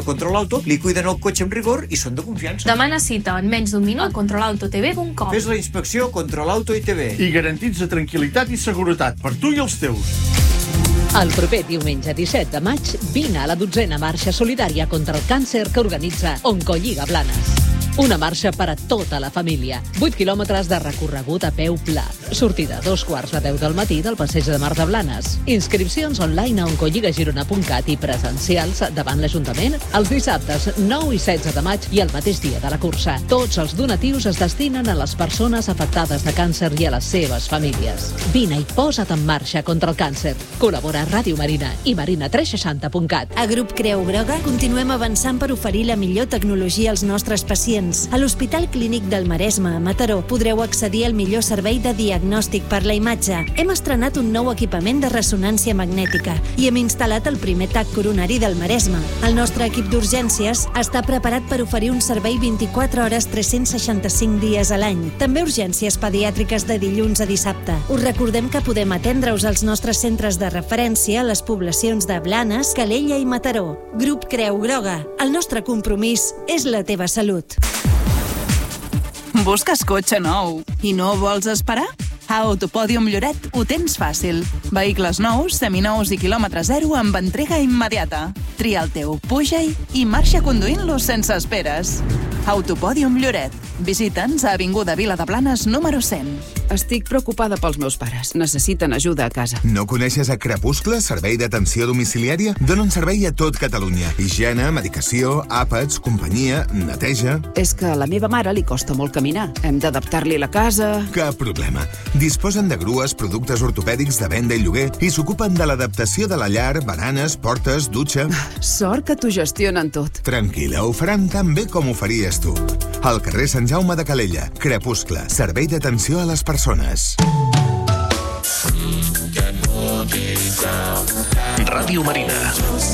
Control Auto li cuiden el cotxe amb rigor i són de confiança. Demana cita en menys d'un minut a controlautotv.com. Fes la inspecció Control Auto i TV. I garantitza tranquil·litat i seguretat per tu i els teus. El proper diumenge 17 de maig vine a la 12a marxa solidària contra el càncer que organitza Oncolliga Blanes. Una marxa per a tota la família. 8 quilòmetres de recorregut a peu pla. Sortida a 2:15 del matí del passeig de Mar de Blanes. Inscripcions online a oncolligagirona.cat i presencials davant l'Ajuntament els dissabtes 9 i 16 de maig i el mateix dia de la cursa. Tots els donatius es destinen a les persones afectades de càncer i a les seves famílies. Vine i posa't en marxa contra el càncer. Col·labora Ràdio Marina i marina360.cat. A Grup Creu Groga continuem avançant per oferir la millor tecnologia als nostres pacients. A l'Hospital Clínic del Maresme, a Mataró, podreu accedir al millor servei de diagnòstic per la imatge. Hem estrenat un nou equipament de ressonància magnètica i hem instal·lat el primer TAC coronari del Maresme. El nostre equip d'urgències està preparat per oferir un servei 24 hores 365 dies a l'any. També urgències pediàtriques de dilluns a dissabte. Us recordem que podem atendre-us als nostres centres de referència a les poblacions de Blanes, Calella i Mataró. Grup Creu Groga. El nostre compromís és la teva salut. Busques cotxe nou i no vols esperar? A Autopòdium Lloret ho tens fàcil. Vehicles nous, seminous i quilòmetre zero amb entrega immediata. Tria el teu, puja-hi i marxa conduint-lo sense esperes. Autopòdium Lloret. Visita'ns a Avinguda Vila de Blanes, número 100. Estic preocupada pels meus pares. Necessiten ajuda a casa. No coneixes a Crepuscle, servei d'atenció domiciliària? Donen servei a tot Catalunya. Higiene, medicació, àpats, companyia, neteja... És que a la meva mare li costa molt caminar. Hem d'adaptar-li la casa... Cap problema. Disposen de grues, productes ortopèdics de venda i lloguer i s'ocupen de l'adaptació de la llar, baranes, portes, dutxa... Sort que t'ho gestionen tot. Tranquil·la, ho faran tan bé com ho faries tu. Al carrer Sant Jaume de Calella. Crepuscle, servei d'atenció a les persones. Ràdio Marina.